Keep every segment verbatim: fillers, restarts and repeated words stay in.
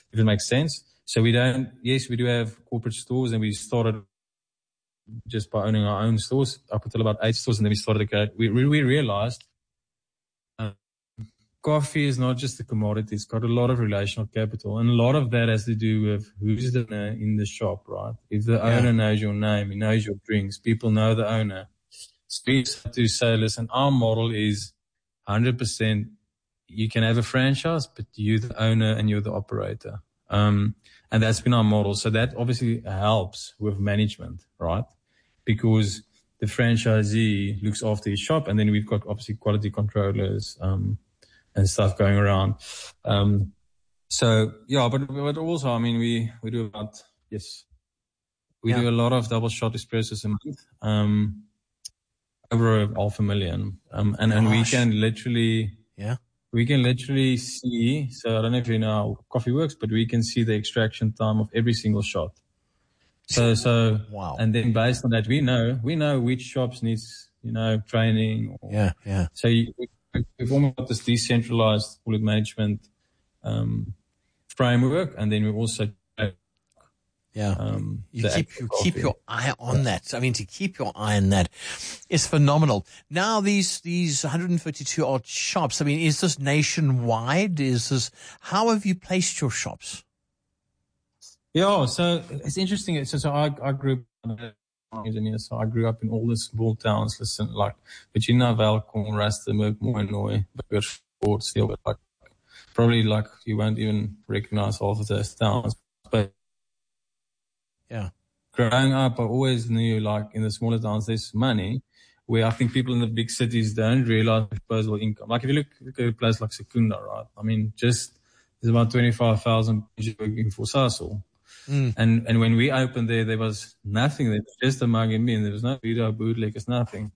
if it makes sense. So we don't, yes, we do have corporate stores, and we started just by owning our own stores up until about eight stores, and then we started to go, we, we realized uh, coffee is not just a commodity. It's got a lot of relational capital, and a lot of that has to do with who's the owner in the shop, right? If the yeah. owner knows your name, he knows your drinks, people know the owner. So we have to say, listen, our model is one hundred percent you can have a franchise, but you're the owner and you're the operator. Um, and that's been our model. So that obviously helps with management, right? Because the franchisee looks after his shop, and then we've got obviously quality controllers, um, and stuff going around. Um, so yeah, but, but also, I mean, we, we do about, yes, we yeah. do a lot of double shot espressos a month, um, over a half a million. Um, and, and we can literally, yeah. We can literally see, so I don't know if you know how coffee works, but we can see the extraction time of every single shot. So, so, wow. And then based on that, we know, we know which shops needs, you know, training. Or, yeah, yeah. So you, we've almost got this decentralized, call it management, um, framework, and then we also, Yeah, um, you keep you keep your eye on that. I mean, to keep your eye on that is phenomenal. Now, these these one hundred fifty-two odd shops. I mean, is this nationwide? Is this how have you placed your shops? Yeah, so it's interesting. So, so I I grew up engineer, so I grew up in all the small towns. Listen, like Virginia, Welkom, Rustenburg, Mooinooi, Burgersfort, still, but like probably like you won't even recognize half of those towns, but. Yeah. Growing up, I always knew, like, in the smaller towns, there's money, where I think people in the big cities don't realize disposable income. Like, if you look, look at a place like Secunda, right? I mean, just, there's about twenty-five thousand people working for Sasol. Mm. And, and when we opened there, there was nothing. There was just a mug and bean. There was no video, bootleggers, nothing.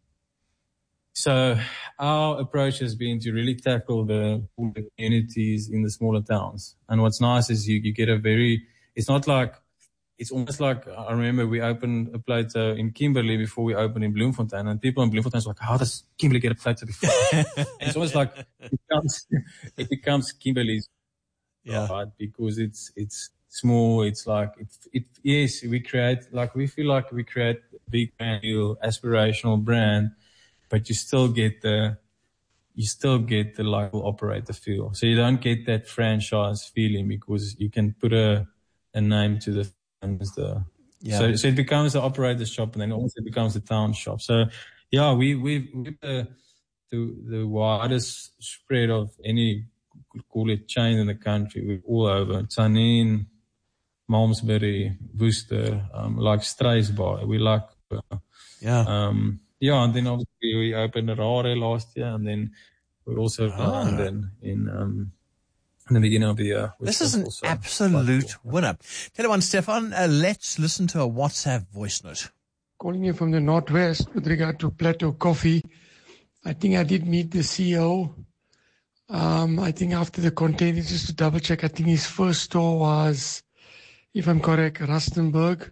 So our approach has been to really tackle the, the communities in the smaller towns. And what's nice is you, you get a very, it's not like, it's almost like, I remember we opened a Plato in Kimberley before we opened in Bloemfontein, and people in Bloemfontein are like, how does Kimberley get a Plato before? It's almost like it becomes, it becomes Kimberley's, yeah. right? Because it's, it's small, it's like, it, it, yes, we create, like, we feel like we create a big, brand new, aspirational brand, but you still get the, you still get the local operator feel. So you don't get that franchise feeling because you can put a, a name to the The, yeah. So, so it becomes the operator's shop, and then also it becomes the town shop. So, yeah, we, we, we the, the, the widest spread of any, call it chain in the country. We're all over. Tanin, Malmesbury, Worcester, um, like Struisbaai. We like, uh, yeah. Um, yeah, and then obviously we opened a Rare last year, and then we also ah. in London in, um, in the beginning of the year. This is an absolute cool. winner. Tell you one, Stefan, uh, let's listen to a WhatsApp voice note. Calling you from the Northwest with regard to Plateau Coffee. I think I did meet the C E O. Um, I think after the container, just to double check, I think his first store was, if I'm correct, Rustenburg,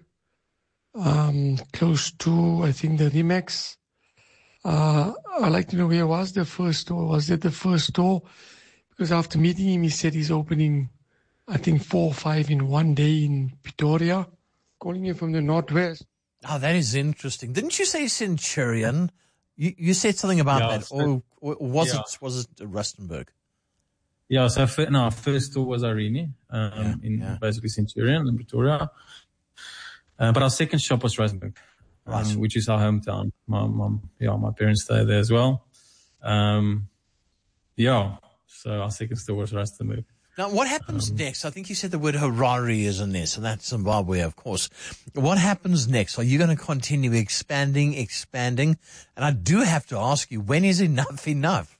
um, close to, I think, the Remax. Uh, I'd like to know where was the first store. Was it the first store? Because after meeting him, he said he's opening, I think, four or five in one day in Pretoria. Calling you from the Northwest. Oh, that is interesting. Didn't you say Centurion? You, you said something about yeah, that, so, or, or was yeah. it was it Rustenburg? Yeah, so for, no, our first store was Irene, um, yeah, in yeah. basically Centurion in Pretoria. Uh, but our second shop was Rustenburg, right. um, which is our hometown. My mom, yeah, my parents stay there as well. Um, yeah. So our second store was Rustenburg. Now, what happens um, next? I think you said the word Harare is in there, so that's Zimbabwe, of course. What happens next? Are you going to continue expanding, expanding? And I do have to ask you, when is enough enough?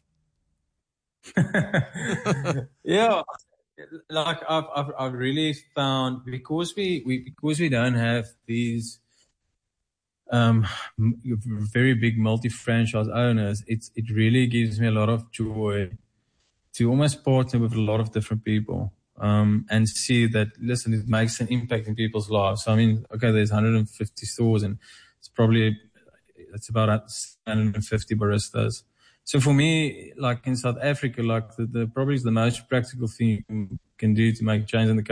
yeah, like I've, I've, I've really found because we, we, because we don't have these, um, very big multi-franchise owners, it's, it really gives me a lot of joy to almost partner with a lot of different people, um, and see that, listen, it makes an impact in people's lives. So, I mean, okay, there's one hundred fifty stores and it's probably, it's about one hundred fifty baristas. So for me, like in South Africa, like the, the probably is the most practical thing you can do to make change in the